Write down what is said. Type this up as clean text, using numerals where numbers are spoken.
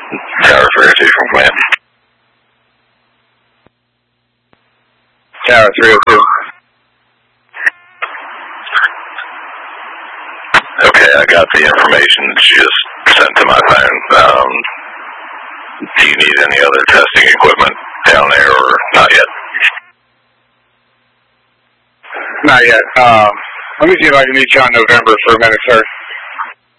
Tower 302 from command. Tower 302. Okay, I got the information that you just sent to my phone. Do you need any other testing equipment down there or not yet? Not yet. Let me see if I can meet you on November for a minute, sir.